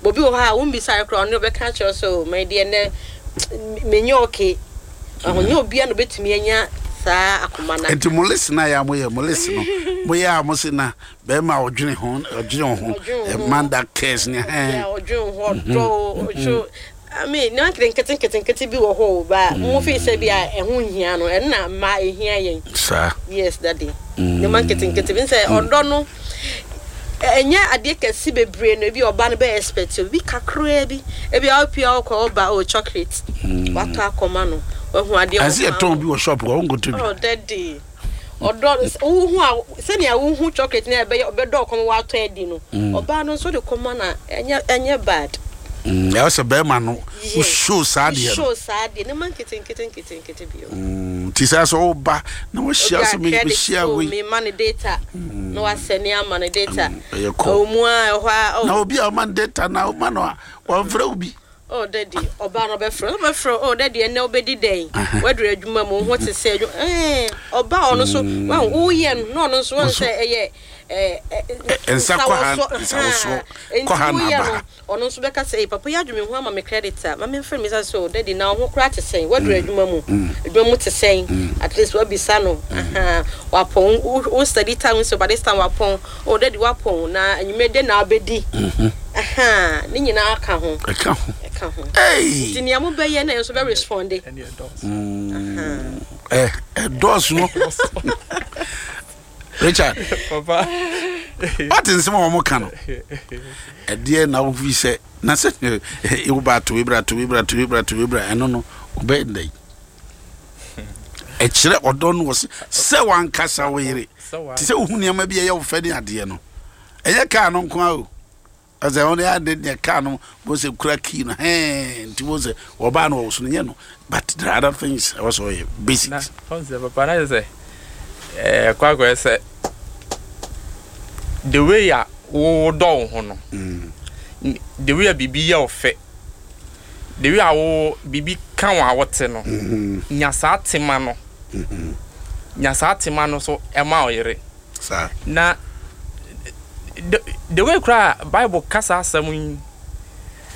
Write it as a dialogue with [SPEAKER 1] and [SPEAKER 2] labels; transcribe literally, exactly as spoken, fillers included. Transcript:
[SPEAKER 1] Bobi o ha won bi sai kro no be ka che so my dear ne menye okay ahonye obi a no betumi anya saa akoma na
[SPEAKER 2] enti mo listen na ya mo ye mo listen no mo ya mo se na be ma odwene ho odwene ho e manda case ne
[SPEAKER 1] eh odwene ho do so I mean na keten keten keten keten bi wo ho ba mo fi se bi a ehun hia no e na ma ehia yen
[SPEAKER 2] sa
[SPEAKER 1] yes daddy ne man keten keten bi se odo no enya ade kesi bebre no bi oba no be expect bi kakra bi e bi a pia ko oba o chocolate wato akoma no hu ade o
[SPEAKER 2] asi eton bi wo shop wo ngo to bi
[SPEAKER 1] oh daddy odo wo hu a se ne wo hu chocolate na be be do ko wato edi no oba no so de koma na enya enya bad
[SPEAKER 2] mm ya so be ma no wo show sad here
[SPEAKER 1] show sad ne man keten keten keten keten bi
[SPEAKER 2] mm ti sa so oba na wo share so me share we
[SPEAKER 1] me man data no asene am man data o mu a ho
[SPEAKER 2] na obi a man data na o man o wo fra obi
[SPEAKER 1] oh daddy oba no be fro be fro oh daddy ene obedi den wadru adwuma mo ho te se eh oba ono so wan wo ye no no so won se eye eh
[SPEAKER 2] ensa kwa han ensa so kwa han aba
[SPEAKER 1] ono so be ka se papa ya adwuma ho ama me credit ma me frɛ me say so daddy na ho kra te se wadru adwuma mo adwuma mo te se at least wa bisa no aha wa pon wo study time so by this time wa pon oh daddy wa pon na anyimede na abedi aha ni nyina aka ho
[SPEAKER 2] aka ho
[SPEAKER 1] aka ho
[SPEAKER 2] hey
[SPEAKER 1] tinia mo be ye na so be respond eh
[SPEAKER 2] eh dos no Richard
[SPEAKER 3] papa
[SPEAKER 2] what is some mo kan e de na wo fi se na se e wo ba to ibra to ibra to ibra to ibra eno no obe ndai e kire odon wo se wan kasa wo yire ti se ohun niam bia ye wo fa ni ade no eye ka no nko a o as I only had the cano was a cracky no hand it was a obano was no but there are other things also basic
[SPEAKER 3] papa na say eh kwa kwa say the way ya wo do ho no the way ya bibi ya ofe the way ya wo bibi kan wa wote no nya sa tema no nya sa tema no so e ma oyere
[SPEAKER 2] sa
[SPEAKER 3] na the, the way cry Bible kasa asem